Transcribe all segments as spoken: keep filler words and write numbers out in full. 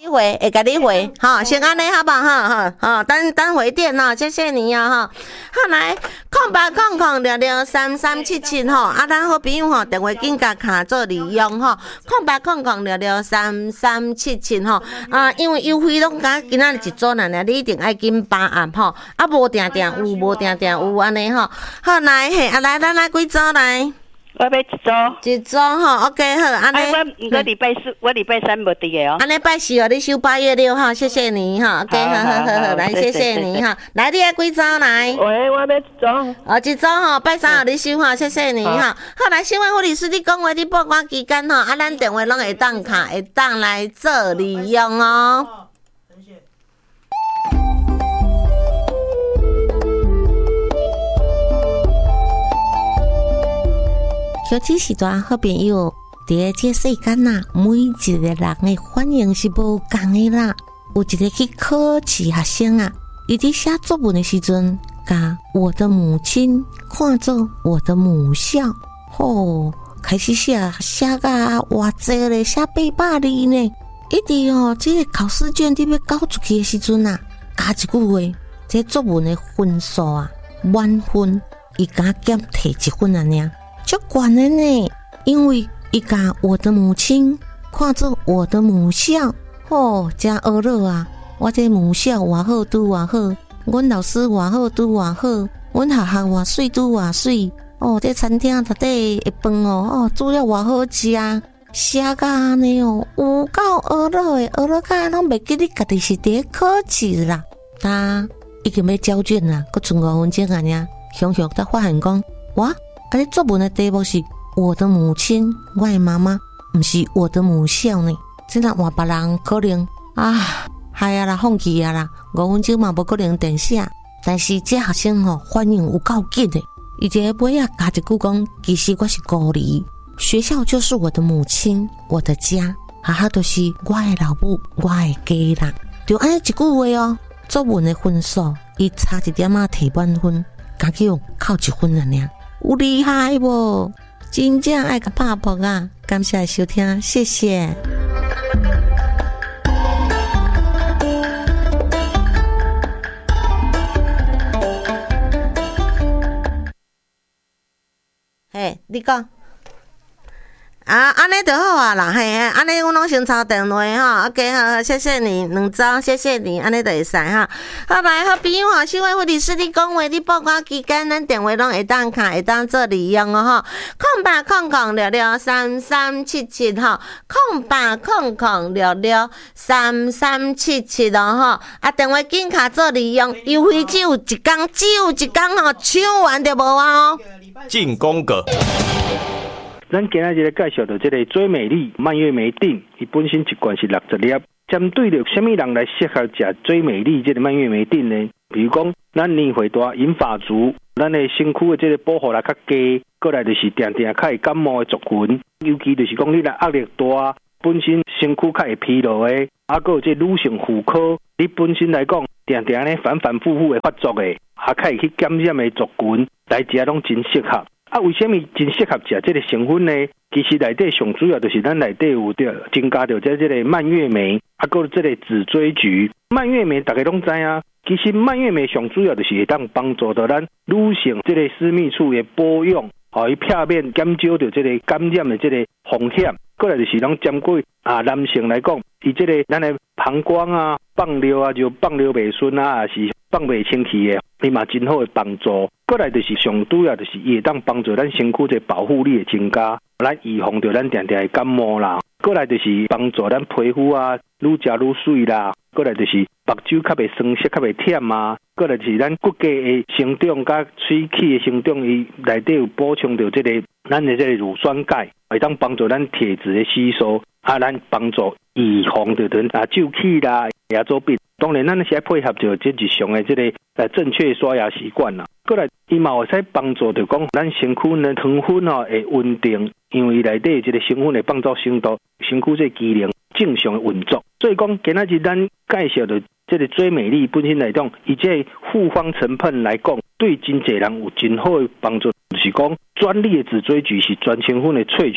你回会甲你回，哈，先安尼好不好？哈，哈，等等回电哦，谢谢你啊，哈。好来，空八空空六六三三七七吼，啊，咱好朋友吼，电话紧甲卡做利用吼，空八空空六六三三七七吼，啊，因为优惠拢甲今仔日一组呢，你一定爱紧把握吼，啊，无定定有，无定定有安尼吼。好来嘿，啊来，咱来几组来。 我要一组， 一组吼 ，OK 好，安尼。 哎，我毋过礼拜四，我礼拜三无伫个哦。 安尼拜四哦，你收八月六号，谢谢你哈 ，OK， 好好好好，来谢谢你哈，来你爱几组来？ 喂，我要一组。 哦，一组吼，拜三号你收哈，谢谢你哈。好来，新闻护理师你讲话，你报关期间吼，啊，咱电话拢会当卡，会当来做利用哦。求知时段好朋友，伫个这世间呐，每一个人的反应是无共的啦。有一个去考试学生啊，伊伫写作文的时阵，甲我的母亲看作我的母校，吼，开始写写甲偌济咧，写八百字呢。一直哦，这个考试卷伫要交出去的时阵啊，加一句话，这作文的分数啊，满分，伊甲减摕一分啊尔。足悬的呢，因为伊甲我的母亲看作我的母校，哦，真恶乐啊！我这母校偌好拄偌好，阮老师偌好拄偌好，阮学校偌水拄偌水，哦，这餐厅内底的饭哦，哦，煮了偌好食啊！写甲安尼哦，有够恶乐的，恶乐甲拢袂记你家己是伫考试啦。他已经要交卷啦，佫剩五分钟啊尔，熊熊才发现讲，哇！啊！你作文的题目是我的母亲，我的妈妈，不是我的母校呢。这样换别人可能啊，嗨啊啦，放弃啊啦，五分钟嘛无可能填写。但是这学生吼、哦、反应有够紧的，伊一个尾啊加一句讲，其实我是孤儿，学校就是我的母亲，我的家，哈哈，都是我的老母，我的家人。就安尼一句话哦，作文的分数，伊差一点啊摕满分，加去用扣一分了呢。有厉害无？真正爱甲拍扑啊！感谢收听，谢谢。嘿，你讲。啊，安尼就好啊啦，嘿，安尼阮拢先抄电话吼 ，OK 好，谢谢你，两张，谢谢你，安尼就会使哈。好来，好朋友吼，新闻护理师你讲话，你报关期间，咱电话拢会当卡，会当做利用哦吼。空八空空六六三三七七吼，空八空空六六三三七七哦吼。啊，电话紧卡做利用，优惠只有一工，只有一工吼，抢完就无啊哦。 进攻个。 咱今仔日介绍到这个追美丽蔓越莓锭，伊本身一罐是六十粒。针对着什么人来适合食追美丽这个蔓越莓锭呢？比如讲，咱年岁大、银发族，咱的身躯的这个保护力较低，过来就是定定较会感冒的族群，尤其就是讲你若压力大，本身身躯较会疲劳的，啊，还有这女性妇科，你本身来讲定定咧反反复复的发作的，啊，较会去感染的族群来食拢真适合。啊，为什么真适合食这个成分呢？其实内底上主要就是咱内底有着增加着这这个蔓越莓，啊，还有这个紫锥菊。蔓越莓大家拢知啊，其实蔓越莓上主要就是会当帮助到咱女性这个私密处的保养，哦，伊片面减少着这个感染的这个风险。过来就是拢针对啊男性来讲，伊这个咱的膀胱啊、放尿啊，就放尿袂顺啊，还是放袂清气的，伊嘛真好的帮助。过来就是上主要就是伊会当帮助咱身躯这保护力的增加，咱预防着咱定定的感冒啦。过来就是帮助咱皮肤啊愈食愈水啦。过来就是目睭较袂酸涩、较袂忝啊。过来就是咱骨骼的生长、甲喙齿的生长，伊内底有补充着这个咱的这个乳酸钙，会当帮助咱铁质的吸收，啊，咱帮助预防着咱啊皱起啦、牙周病。当然，咱是要配合着这日常的这个呃正确刷牙习惯啦。过来，伊嘛会使帮助着讲咱身躯的糖分哦会稳定，因为内底这个成分的帮助程度，身躯这机能正常的运作。所以讲，今仔日咱介绍的这个追美丽本身来讲，以这复方成分来讲，对真侪人有真好的帮助。就是讲，专利的紫锥菊是全成分的萃取，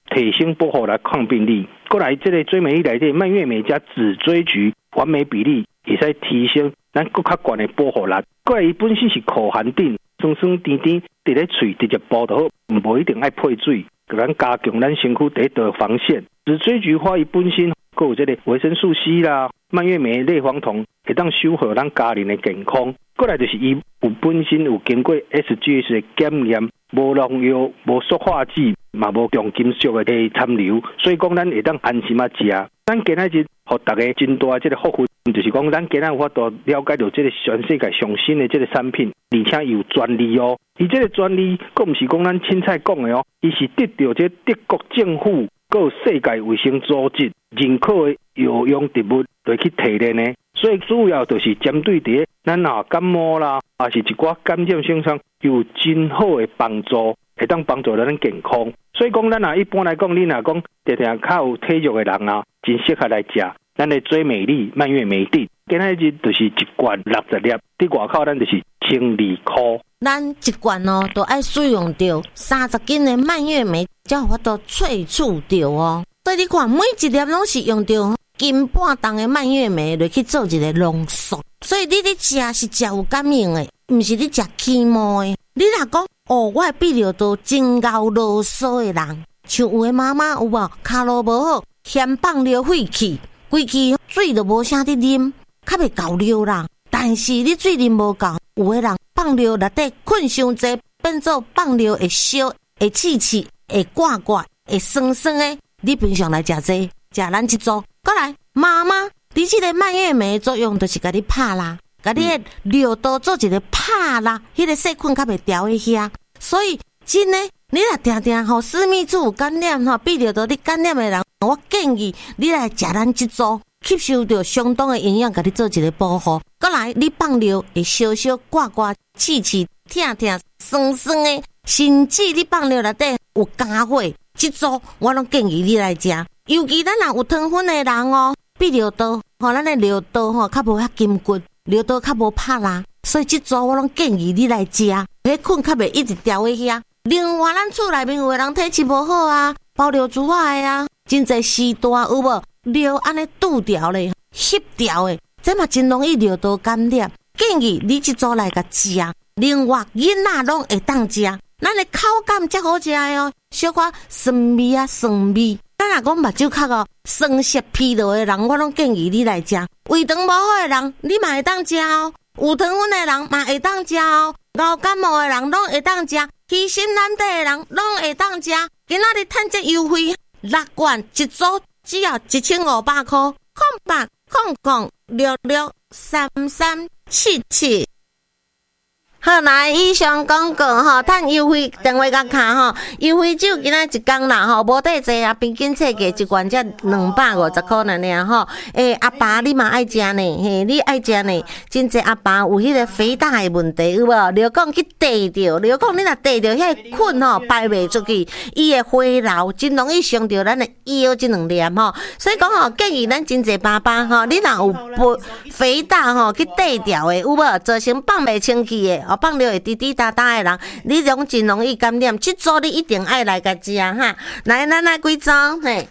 提升保护力、抗病力。过来，这个追美丽内底蔓越莓加紫锥菊完美比例，会使提升咱更较悬的保护力。过来，伊本身是苦寒定，酸酸甜甜，伫咧喙直接剥就好，无一定爱配水，给咱加强咱身躯第一道防线。紫锥菊花伊本身还有这个维生素 C 啦、蔓越莓类黄酮，会当守护咱家人的健康。过来就是伊有本身有经过 S G S 的检验，无农药、无塑化剂，嘛无重金属的残留，所以讲咱会当安心啊食。咱今仔日互大家真大这个福分，就是讲咱今仔有法度了解到这个全世界上新的这个产品，而且有专利哦。伊这个专利，佫毋是讲咱凊彩讲的哦，伊是得到这德国政府、佫世界卫生组织认可的药用植物来去提炼的。所以主要就是针对伫咱若感冒啦，也是一寡感染性伤，有真好的帮助，会当帮助咱健康。所以讲，咱若一般来讲，你若讲常常较有体弱的人啊，真适合来食咱的追美丽蔓越莓锭。今仔日就是一罐六十粒，伫外口咱就是千二块。 咱一罐哦，都爱使用到三十斤的蔓越莓，才有法度萃取到哦。所以你看，每一粒拢是用到斤半重的蔓越莓来去做一个浓缩，所以你咧食是食有感应的，毋是你食起毛的。你若讲哦，我泌尿道真够啰嗦的人，像有的妈妈有无骹路无好，嫌放尿废气，规气水都无啥伫啉，较袂够尿啦。但是你水啉无够，有的人放尿内底困伤济，变做放尿会烧、会刺刺、会刮刮、会酸酸的。你平常来食这，食咱这组。过来，妈妈，你这个蔓越莓作用就是甲你拍啦，甲你的尿道做一个拍啦，迄、那个细菌较袂调喺遐。所以真的，你若定定吼私密处有感染吼，泌尿道你感染的人，我建议你来食咱这组，吸收到相当的营养，甲你做一个保护。过来，你放尿会烧烧、刮刮、刺刺、痛痛、酸酸的，甚至你放尿内底有肝火，这组我拢建议你来食。尤其咱若有糖分的人哦，泌尿道吼，咱的尿道吼较无遐筋骨，尿道较无拍啦，所以这组我拢建议你来食，迄困较袂一直调喺遐。另外，咱厝内面有的人体质无好啊，包尿阻碍啊，真侪时大有无尿安尼堵掉咧，翕掉的，这嘛真容易尿道感染。建议你这组来甲食。另外，囡仔拢会当食，咱的口感才好食哦，小可酸味啊酸味。咱若讲目睭较哦酸涩疲劳的人，我拢建议你来食。胃肠无好的人，你嘛会当食哦。有糖分的人嘛会当食哦。熬感冒的人拢会当食，虚心难得的人拢会当食。今仔日趁这优惠，六罐一组只要一千五百块，空八空空六六三三七七。好，来以上广告吼，趁优惠电话甲卡吼，优惠只有今仔一天啦吼，无得济啊，平均册价一罐才两百五十块呢尔吼。诶、欸，阿爸你嘛爱食呢，嘿，你爱食呢，真济阿爸有迄个肥大的问题有无？你讲去地着，你讲你若地着遐个菌吼排袂出去，伊会回流，真容易伤着咱的腰这两粒吼。所以讲吼，建议咱真济爸爸吼，你若有肥大吼去地调的有无？造成放袂清气的。哦，放尿会滴滴答答的人，你种真容易感染。这组你一定爱来甲食哈。来，咱来几组？嘿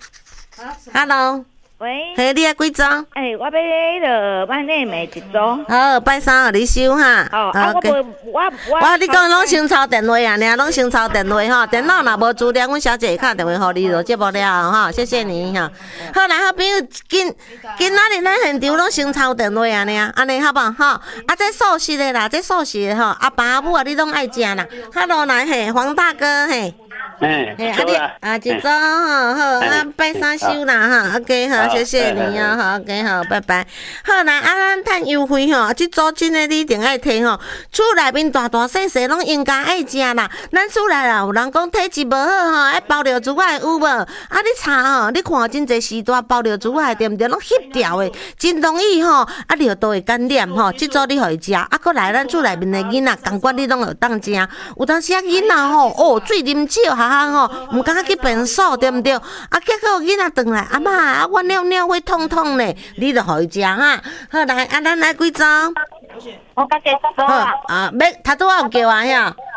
，Hello， 喂， 嘿，你爱几组？ 哎，我要迄个蔓越莓一组。 好，拜三互你收哈。 哦，啊，我无，我我。 我你讲拢先抄电话啊，俩拢先抄电话吼。电脑若无资料，阮小姐会打电话互你就节目了哈。谢谢你哈。好，来，好朋友，今今仔日咱现场拢先抄电话啊，俩安尼好无吼？啊，这素食的啦，这素食的吼，阿爸阿母啊，你拢爱食啦。Hello，来嘿，黄大哥嘿。 哎， 嘿，啊你啊，一组吼好，啊拜三收啦哈 ，OK 好，谢谢你哦，好 ，OK 好，拜拜。好啦，啊咱趁优惠吼，这组真诶你一定爱摕吼，厝内面大大细细拢应该爱食啦。咱厝内啦有人讲体质无好吼，爱包尿阻碍有无？啊你查吼，你看真侪时段包尿阻碍对毋对？拢翕掉诶，真容易吼，啊尿道会感染吼，这组你互伊食，啊搁来咱厝内面诶囡仔，共款你拢会当食。有当时啊囡仔吼，哦水啉少哈。啊吼，毋敢去便所对毋对？啊，结果囡仔转来，阿嬷啊，我尿尿会痛痛呢，你著互伊食哈。好来，啊，咱来几组？ 我甲几组啊？ 啊，要头拄仔有叫啊遐。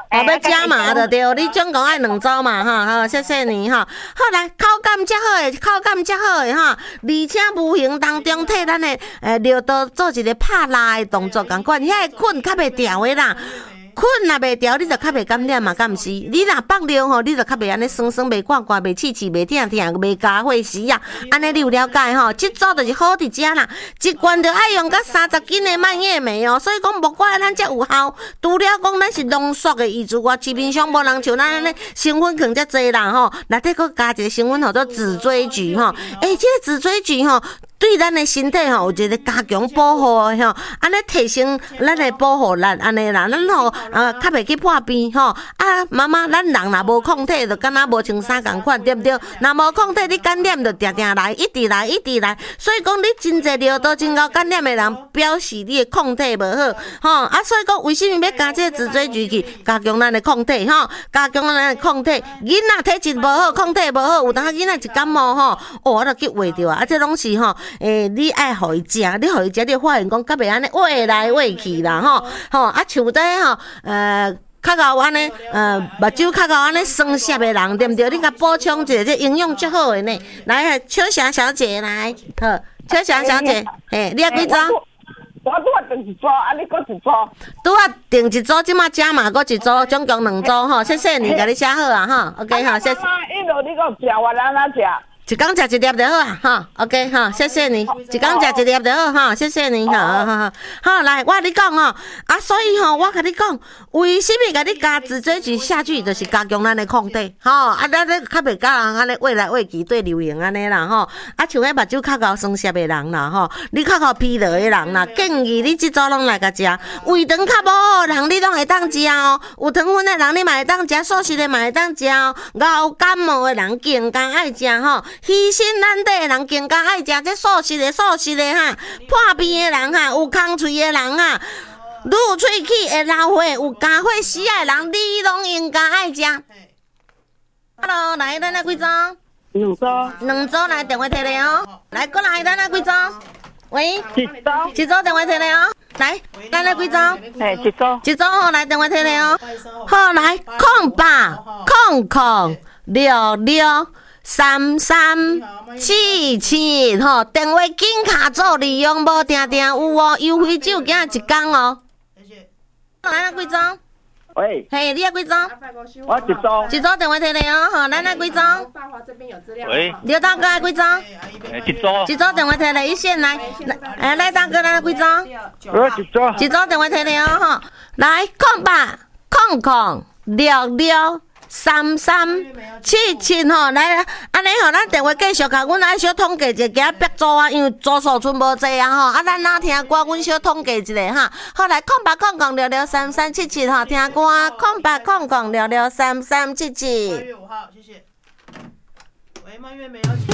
哦，要加码的对，你总共爱两周嘛哈，好，谢谢你哈。好来，口感遮好诶，口感遮好诶哈，而且无形当中替咱诶诶尿道做一个拍拉诶动作，共款，遐个困较袂调诶啦。困若袂调，你就较袂感染嘛，敢毋是？你若放尿吼，你就较袂安尼酸酸、袂挂挂、袂刺刺、袂疼疼、袂加血丝啊。安尼你有了解吼？即组就是好伫遮啦，一罐就爱用到三十斤的蔓越莓哦。所以讲，无怪咱遮有效。除了讲咱是浓缩的以外，市面上无人像咱安尼成分放遮济啦吼。内底佫加一个成分叫做紫锥菊吼。诶、欸，即、这个紫锥菊吼。对咱的身体吼有一个加强保护的吼，安尼提升咱的保护力，安尼啦，咱吼呃较袂去破病吼。啊，妈妈，咱人若无抗体，就敢若无穿衫共款，对不对？若无抗体，你感染就定定来，一直来，一直来。所以讲，你真侪尿道真高感染的人，表示你的抗体无好吼。啊，所以讲，为什么要加这个紫锥菊去加强咱的抗体吼？加强咱的抗体，囡仔体质无好，抗体无好，有当囡仔一感冒吼，哦，我就去话着啊，啊，这拢是吼。诶、欸，你爱互伊食，你互伊食，你发现讲较袂安尼喂来喂去啦，吼吼啊，像在吼呃。较够安尼，呃，目睭较够安尼酸涩的人，对毋对？你甲补充一下，这营养足好的呢。来，秋霞小姐来，好，秋霞小姐，嘿，你要几组？ 我拄啊订一组，啊，你搁一组。 拄啊订一组，即马加码搁一组，总共两组吼。谢谢你，甲你写好啊，哈 ，OK 哈，谢谢。 一路你搁食，我咱哪食？ 一工食一粒就好啊，哈 ，OK 哈，谢谢你，一工食一粒就好哈，谢谢你哈，好好好，好来，我甲你讲哦，啊，所以吼，我甲你讲，为什么甲你加紫锥菊下去，就是加强咱的抗体，吼，啊，咱咧较袂甲人安尼喂来喂去对流行安尼啦，吼，啊，像迄目睭较高酸涩的人啦，吼，你较高疲劳的人啦，建议你即组拢来甲食，胃肠较无好人你拢会当食哦，有糖分的人你嘛会当食，素食的嘛会当食哦，熬感冒的人更加爱食吼。牺牲咱底的人更加爱食这素食的素食的哈，破病的人哈，有空喙的人哈，愈有喙齿会流血，有加血丝的人，你拢应该爱食。Hello， 来，咱来几组？ 两组。 两组来电话摕来哦。来，过来，咱来几组？喂。 一组。 一组电话摕来哦。来，咱来几组？ 嘿，一组。 一组好，来电话摕来哦。好，来，空八空空六六。三三七七吼，电话紧卡做利用，无定定有哦，优惠只有今一工哦。来啊，几组？ 喂。 嘿，你啊几组？ 我一组。 一组电话摕来哦，吼，来啊几组？ 喂。 刘大哥啊几组？ 一组。 一组电话摕来，一线来，来，来大哥来几组？ 我一组。 一组电话摕来哦，吼，来空八空空六六。三三七七吼，来，安尼吼，咱电话继续甲阮爱小统计一下，加别组啊，因为组数剩无济啊吼，啊，咱哪听歌，阮小统计一下哈。好来，空八空空六六三三七七吼，听歌，空八空空六六三三七七。 八月五号，谢谢。喂，蔓越莓要几？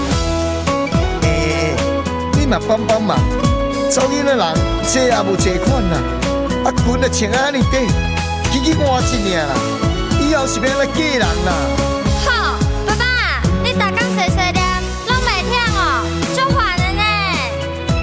诶，你嘛帮帮忙，找囡仔人找也无找款啦，啊，裙啊穿安尼短，起起换一领啦。以后是要来嫁人啦！ 好，爸爸，你逐工洗洗